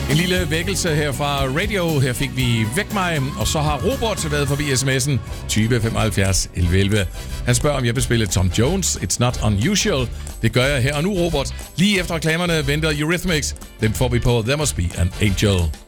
En lille vækkelse her fra Radio. Her fik vi Væk mig, og så har Robert været forbi sms'en 20 75 11 11. Han spørger, om jeg vil spille Tom Jones, It's Not Unusual. Det gør jeg her og nu, Robert. Lige efter reklamerne venter Eurythmics. Dem får vi på There Must Be an Angel.